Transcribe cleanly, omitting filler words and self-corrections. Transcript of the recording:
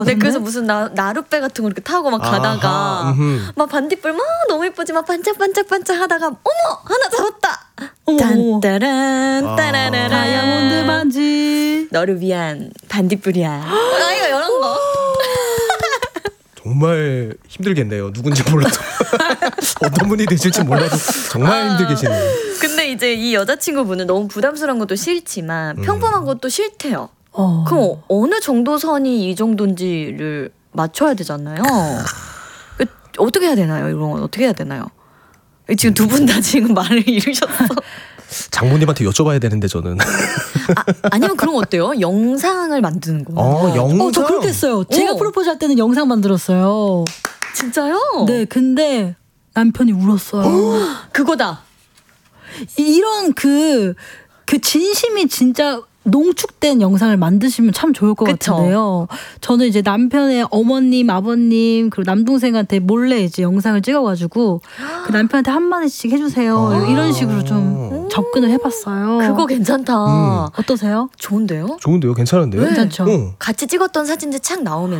네, 그래서 무슨 나룻배 같은 거 이렇게 타고 막 가다가 막 반딧불 막 너무 예쁘지 막 반짝반짝반짝 하다가 어머 하나 잡았다. 딴따란 따라라라 다이아몬드 반지 너를 위한 반딧불이야. 이거 이런 거. 정말 힘들겠네요. 누군지 몰라도 어떤 분이 되실지 몰라도 정말 힘들겠네요. 근데 이제 이 여자친구분은 너무 부담스러운 것도 싫지만 평범한 것도 싫대요. 그럼 어느 정도 선이 이 정도인지를 맞춰야 되잖아요. 어떻게 해야 되나요? 이런 건 어떻게 해야 되나요? 지금 두 분 다 지금 말을 잃으셨어. 장모님한테 여쭤봐야 되는데 저는. 아니면 그런 거 어때요? 영상을 만드는 거. 영상? 저 그렇게 했어요. 제가 프로포즈 할 때는 영상 만들었어요. 진짜요? 네, 근데 남편이 울었어요. 그거다. 이런 그 진심이 진짜 농축된 영상을 만드시면 참 좋을 것 그쵸? 같은데요. 저는 이제 남편의 어머님, 아버님 그리고 남동생한테 몰래 이제 영상을 찍어가지고 그 남편한테 한마디씩 해주세요. 이런 식으로 좀 접근을 해봤어요. 그거 괜찮다. 어떠세요? 좋은데요? 좋은데요? 괜찮은데요? 괜찮죠? 같이 찍었던 사진들 착 나오면